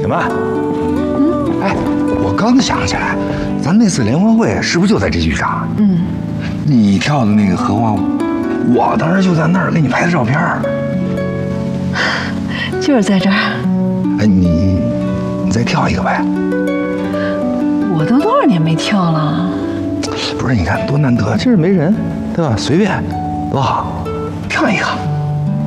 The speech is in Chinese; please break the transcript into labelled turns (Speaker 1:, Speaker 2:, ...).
Speaker 1: 曼，哎，我刚想起来，咱那次联欢会是不是就在这剧场？你跳的那个荷花舞，我当时就在那儿给你拍的照片。
Speaker 2: 就是在这儿。
Speaker 1: 哎，你再跳一个呗。
Speaker 2: 我都多少年没跳了？
Speaker 1: 不是，你看多难得，今儿没人，对吧？随便，多好，跳一个。